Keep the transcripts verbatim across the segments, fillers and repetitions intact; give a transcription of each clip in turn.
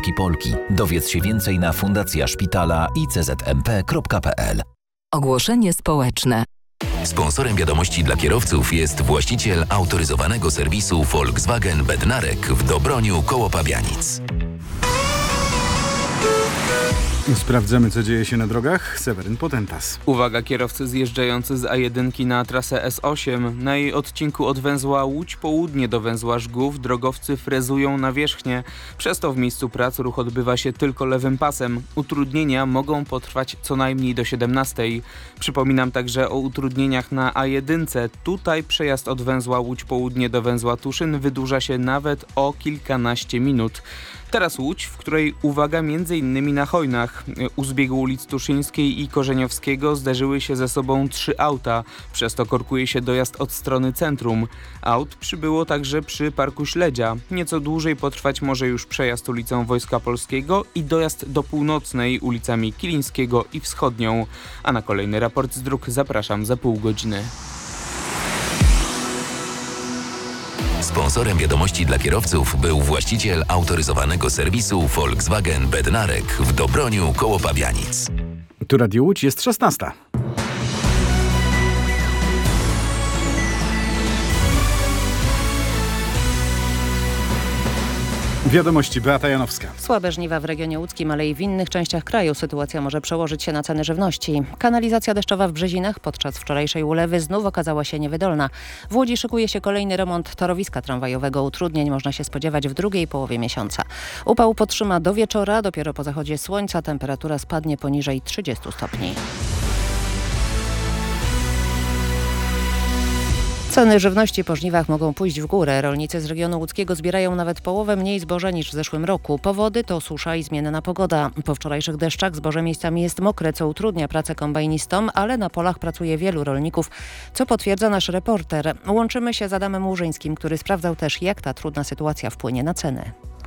Środki Polki. Dowiedz się więcej na fundacja szpitala i c z m p kropka p l. Ogłoszenie społeczne. Sponsorem wiadomości dla kierowców jest właściciel autoryzowanego serwisu Volkswagen Bednarek w Dobroniu koło Pabianic. Sprawdzamy, co dzieje się na drogach. Seweryn Potentas. Uwaga, kierowcy zjeżdżający z A jeden na trasę S osiem. Na jej odcinku od węzła Łódź Południe do węzła Żgów drogowcy frezują nawierzchnię. Przez to w miejscu prac ruch odbywa się tylko lewym pasem. Utrudnienia mogą potrwać co najmniej do siedemnastej. Przypominam także o utrudnieniach na A jeden. Tutaj przejazd od węzła Łódź Południe do węzła Tuszyn wydłuża się nawet o kilkanaście minut. Teraz Łódź, w której uwaga m.in. na Hojnach. U zbiegu ulic Tuszyńskiej i Korzeniowskiego zderzyły się ze sobą trzy auta, przez to korkuje się dojazd od strony centrum. Aut przybyło także przy Parku Śledzia. Nieco dłużej potrwać może już przejazd ulicą Wojska Polskiego i dojazd do Północnej ulicami Kilińskiego i Wschodnią. A na kolejny raport z dróg zapraszam za pół godziny. Sponsorem wiadomości dla kierowców był właściciel autoryzowanego serwisu Volkswagen Bednarek w Dobroniu koło Pabianic. Tu Radio Łódź, jest szesnasta. Wiadomości, Beata Janowska. Słabe żniwa w regionie łódzkim, ale i w innych częściach kraju. Sytuacja może przełożyć się na ceny żywności. Kanalizacja deszczowa w Brzezinach podczas wczorajszej ulewy znów okazała się niewydolna. W Łodzi szykuje się kolejny remont torowiska tramwajowego. Utrudnień można się spodziewać w drugiej połowie miesiąca. Upał potrzyma do wieczora, dopiero po zachodzie słońca temperatura spadnie poniżej trzydziestu stopni. Ceny żywności po żniwach mogą pójść w górę. Rolnicy z regionu łódzkiego zbierają nawet połowę mniej zboża niż w zeszłym roku. Powody to susza i zmienna pogoda. Po wczorajszych deszczach zboże miejscami jest mokre, co utrudnia pracę kombajnistom, ale na polach pracuje wielu rolników, co potwierdza nasz reporter. Łączymy się z Adamem Łużyńskim, który sprawdzał też, jak ta trudna sytuacja wpłynie na ceny.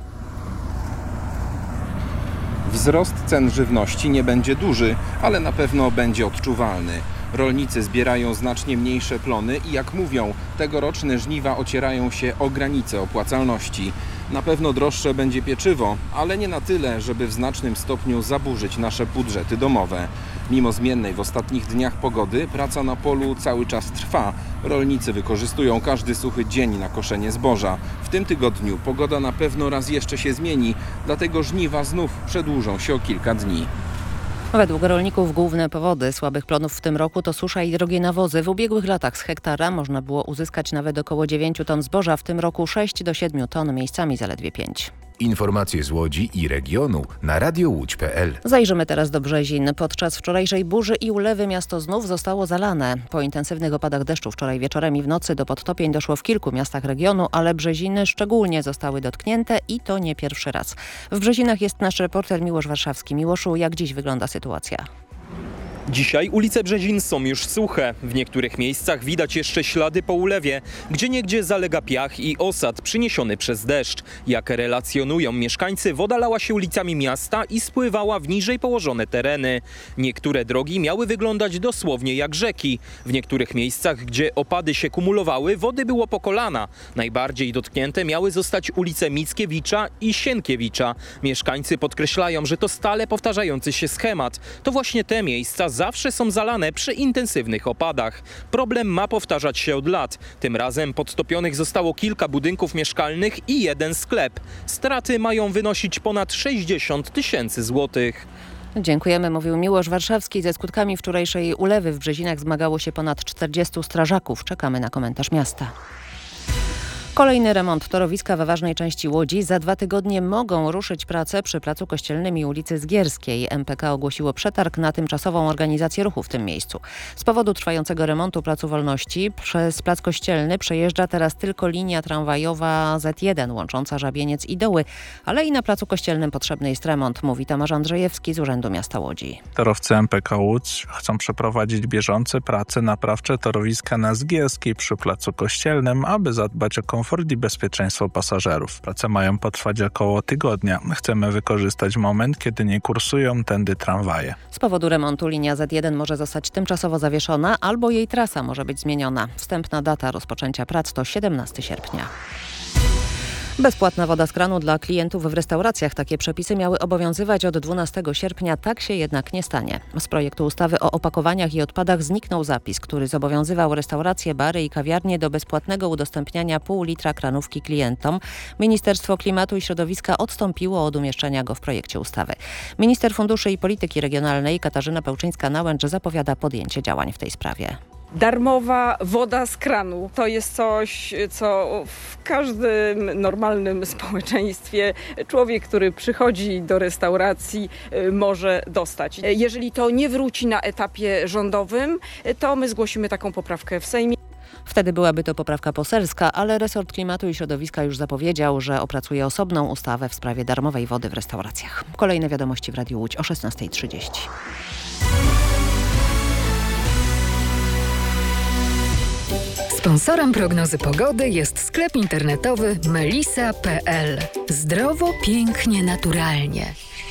Wzrost cen żywności nie będzie duży, ale na pewno będzie odczuwalny. Rolnicy zbierają znacznie mniejsze plony i jak mówią, tegoroczne żniwa ocierają się o granice opłacalności. Na pewno droższe będzie pieczywo, ale nie na tyle, żeby w znacznym stopniu zaburzyć nasze budżety domowe. Mimo zmiennej w ostatnich dniach pogody, praca na polu cały czas trwa. Rolnicy wykorzystują każdy suchy dzień na koszenie zboża. W tym tygodniu pogoda na pewno raz jeszcze się zmieni, dlatego żniwa znów przedłużą się o kilka dni. Według rolników główne powody słabych plonów w tym roku to susza i drogie nawozy. W ubiegłych latach z hektara można było uzyskać nawet około dziewięć ton zboża, w tym roku sześć do siedmiu ton, miejscami zaledwie pięć. Informacje z Łodzi i regionu na radio łódź kropka p l. Zajrzymy teraz do Brzezin. Podczas wczorajszej burzy i ulewy miasto znów zostało zalane. Po intensywnych opadach deszczu wczoraj wieczorem i w nocy do podtopień doszło w kilku miastach regionu, ale Brzeziny szczególnie zostały dotknięte i to nie pierwszy raz. W Brzezinach jest nasz reporter Miłosz Warszawski. Miłoszu, jak dziś wygląda sytuacja? Dzisiaj ulice Brzezin są już suche. W niektórych miejscach widać jeszcze ślady po ulewie. Gdzieniegdzie zalega piach i osad przyniesiony przez deszcz. Jak relacjonują mieszkańcy, woda lała się ulicami miasta i spływała w niżej położone tereny. Niektóre drogi miały wyglądać dosłownie jak rzeki. W niektórych miejscach, gdzie opady się kumulowały, wody było po kolana. Najbardziej dotknięte miały zostać ulice Mickiewicza i Sienkiewicza. Mieszkańcy podkreślają, że to stale powtarzający się schemat. To właśnie te miejsca zawsze są zalane przy intensywnych opadach. Problem ma powtarzać się od lat. Tym razem podtopionych zostało kilka budynków mieszkalnych i jeden sklep. Straty mają wynosić ponad sześćdziesiąt tysięcy złotych. Dziękujemy, mówił Miłosz Warszawski. Ze skutkami wczorajszej ulewy w Brzezinach zmagało się ponad czterdziestu strażaków. Czekamy na komentarz miasta. Kolejny remont torowiska we ważnej części Łodzi. Za dwa tygodnie mogą ruszyć prace przy Placu Kościelnym i ulicy Zgierskiej. M P K ogłosiło przetarg na tymczasową organizację ruchu w tym miejscu. Z powodu trwającego remontu Placu Wolności przez Plac Kościelny przejeżdża teraz tylko linia tramwajowa Z jeden łącząca Żabieniec i Doły, ale i na Placu Kościelnym potrzebny jest remont, mówi Tomasz Andrzejewski z Urzędu Miasta Łodzi. Kierowcy M P K Łódź chcą przeprowadzić bieżące prace naprawcze torowiska na Zgierskiej przy Placu Kościelnym, aby zadbać o komfort i bezpieczeństwo pasażerów. Prace mają potrwać około tygodnia. Chcemy wykorzystać moment, kiedy nie kursują tędy tramwaje. Z powodu remontu linia Z jeden może zostać tymczasowo zawieszona albo jej trasa może być zmieniona. Wstępna data rozpoczęcia prac to siedemnastego sierpnia. Bezpłatna woda z kranu dla klientów w restauracjach. Takie przepisy miały obowiązywać od dwunastego sierpnia, tak się jednak nie stanie. Z projektu ustawy o opakowaniach i odpadach zniknął zapis, który zobowiązywał restauracje, bary i kawiarnie do bezpłatnego udostępniania pół litra kranówki klientom. Ministerstwo Klimatu i Środowiska odstąpiło od umieszczenia go w projekcie ustawy. Minister Funduszy i Polityki Regionalnej Katarzyna Pełczyńska-Nałęcz zapowiada podjęcie działań w tej sprawie. Darmowa woda z kranu to jest coś, co w każdym normalnym społeczeństwie człowiek, który przychodzi do restauracji, może dostać. Jeżeli to nie wróci na etapie rządowym, to my zgłosimy taką poprawkę w Sejmie. Wtedy byłaby to poprawka poselska, ale resort klimatu i środowiska już zapowiedział, że opracuje osobną ustawę w sprawie darmowej wody w restauracjach. Kolejne wiadomości w Radiu Łódź o szesnasta trzydzieści. Sponsorem prognozy pogody jest sklep internetowy melisa kropka pe el. Zdrowo, pięknie, naturalnie.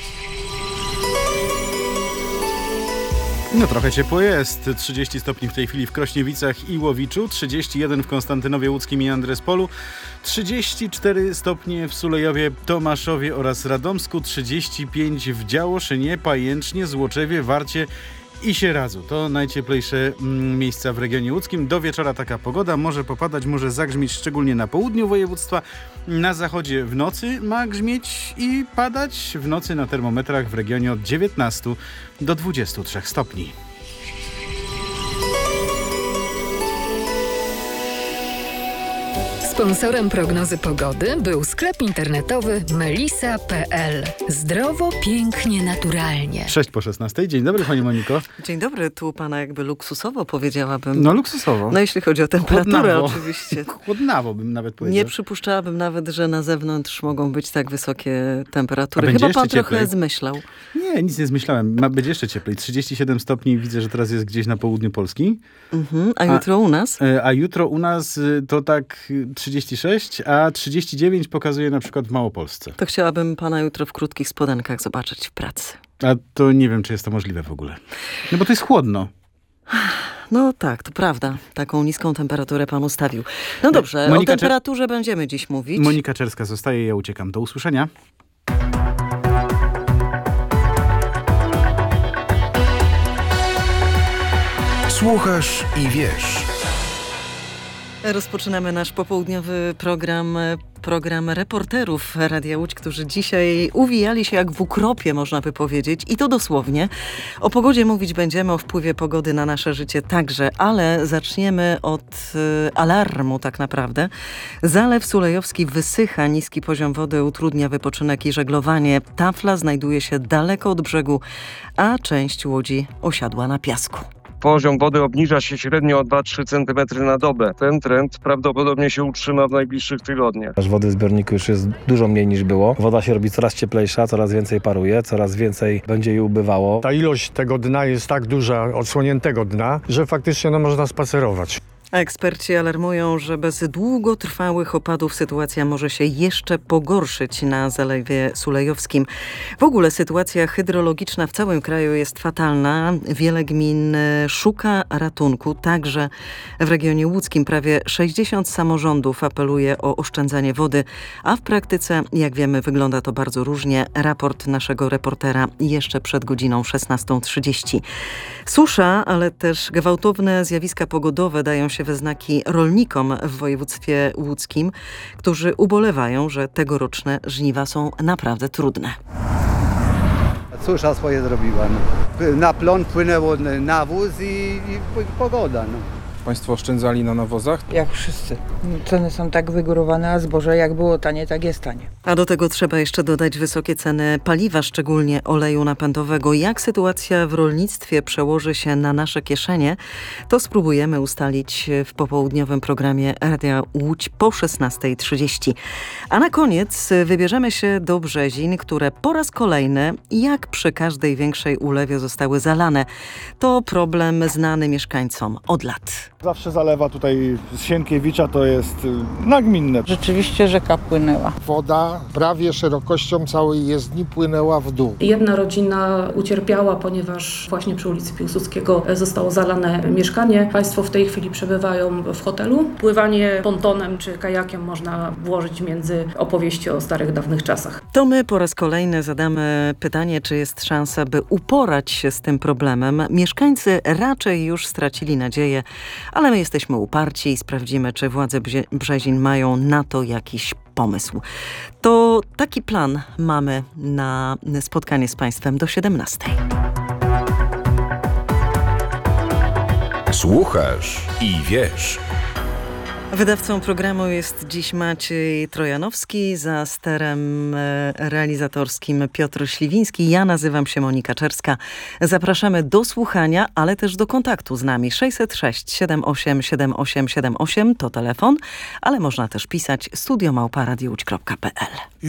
No trochę ciepło jest. trzydzieści stopni w tej chwili w Krośniewicach i Łowiczu, trzydzieści jeden w Konstantynowie Łódzkim i Andrespolu, trzydzieści cztery stopnie w Sulejowie, Tomaszowie oraz Radomsku, trzydzieści pięć w Działoszynie, Pajęcznie, Złoczewie, Warcie i Sieradzu. To najcieplejsze mm, miejsca w regionie łódzkim. Do wieczora taka pogoda. Może popadać, może zagrzmieć, szczególnie na południu województwa. Na zachodzie w nocy ma grzmieć i padać. W nocy na termometrach w regionie od dziewiętnastu do dwudziestu trzech stopni. Sponsorem prognozy pogody był sklep internetowy melisa kropka pe el. Zdrowo, pięknie, naturalnie. sześć po szesnastej. Dzień dobry, pani Moniko. Dzień dobry, tu pana jakby luksusowo powiedziałabym. No luksusowo. No jeśli chodzi o temperaturę Chłodnawo. oczywiście. Chłodnawo bym nawet powiedział. Nie przypuszczałabym nawet, że na zewnątrz mogą być tak wysokie temperatury. A będzie Chyba pan jeszcze trochę cieplej? zmyślał. Nie, nic nie zmyślałem. Ma być jeszcze cieplej. trzydzieści siedem stopni widzę, że teraz jest gdzieś na południu Polski. Mhm. A jutro a, u nas? A jutro u nas to tak trzydzieści sześć, a trzydzieści dziewięć pokazuje na przykład w Małopolsce. To chciałabym pana jutro w krótkich spodenkach zobaczyć w pracy. A to nie wiem, czy jest to możliwe w ogóle. No bo to jest chłodno. No tak, to prawda. Taką niską temperaturę pan ustawił. No dobrze, Monika o temperaturze Czer... będziemy dziś mówić. Monika Czerska zostaje, ja uciekam. Do usłyszenia. Słuchasz i wiesz. Rozpoczynamy nasz popołudniowy program, program reporterów Radia Łódź, którzy dzisiaj uwijali się jak w ukropie, można by powiedzieć. I to dosłownie. O pogodzie mówić będziemy, o wpływie pogody na nasze życie także, ale zaczniemy od y, alarmu tak naprawdę. Zalew Sulejowski wysycha, niski poziom wody utrudnia wypoczynek i żeglowanie. Tafla znajduje się daleko od brzegu, a część łodzi osiadła na piasku. Poziom wody obniża się średnio o dwa do trzech centymetrów na dobę. Ten trend prawdopodobnie się utrzyma w najbliższych tygodniach. Wody w zbiorniku już jest dużo mniej niż było. Woda się robi coraz cieplejsza, coraz więcej paruje, coraz więcej będzie jej ubywało. Ta ilość tego dna jest tak duża, odsłoniętego dna, że faktycznie no, można spacerować. A eksperci alarmują, że bez długotrwałych opadów sytuacja może się jeszcze pogorszyć na Zalewie Sulejowskim. W ogóle sytuacja hydrologiczna w całym kraju jest fatalna. Wiele gmin szuka ratunku, także w regionie łódzkim. Prawie sześćdziesiąt samorządów apeluje o oszczędzanie wody, a w praktyce, jak wiemy, wygląda to bardzo różnie. Raport naszego reportera jeszcze przed godziną szesnastą trzydzieści. Susza, ale też gwałtowne zjawiska pogodowe dają się we znaki rolnikom w województwie łódzkim, którzy ubolewają, że tegoroczne żniwa są naprawdę trudne. Susza swoje zrobiła. No. Na plon płynęło nawóz i, i pogoda. No. Państwo oszczędzali na nawozach? Jak wszyscy. Ceny są tak wygórowane, a zboże jak było tanie, tak jest tanie. A do tego trzeba jeszcze dodać wysokie ceny paliwa, szczególnie oleju napędowego. Jak sytuacja w rolnictwie przełoży się na nasze kieszenie, to spróbujemy ustalić w popołudniowym programie Radia Łódź po szesnastej trzydzieści. A na koniec wybierzemy się do Brzezin, które po raz kolejny, jak przy każdej większej ulewie, zostały zalane. To problem znany mieszkańcom od lat. Zawsze zalewa tutaj z Sienkiewicza, to jest nagminne. Rzeczywiście rzeka płynęła. Woda prawie szerokością całej jezdni płynęła w dół. Jedna rodzina ucierpiała, ponieważ właśnie przy ulicy Piłsudskiego zostało zalane mieszkanie. Państwo w tej chwili przebywają w hotelu. Pływanie pontonem czy kajakiem można włożyć między opowieści o starych, dawnych czasach. To my po raz kolejny zadamy pytanie, czy jest szansa, by uporać się z tym problemem. Mieszkańcy raczej już stracili nadzieję, ale my jesteśmy uparci i sprawdzimy, czy władze Brzezin mają na to jakiś pomysł. To taki plan mamy na spotkanie z Państwem do siedemnastej. Słuchasz i wiesz. Wydawcą programu jest dziś Maciej Trojanowski, za sterem realizatorskim Piotr Śliwiński. Ja nazywam się Monika Czerska. Zapraszamy do słuchania, ale też do kontaktu z nami. sześćset sześć siedem osiem siedem osiem siedem osiem to telefon, ale można też pisać studio małpa radio łódź kropka p l.